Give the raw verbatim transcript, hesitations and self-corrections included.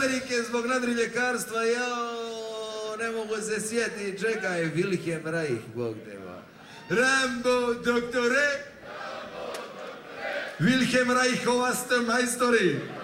Amerike zbog nadriljekarstva, jao, ne mogu se sjetiti, čekaj, Wilhelm Reich, Bog tema. Rambo, doktore? Wilhelm Reich, Master Majstori.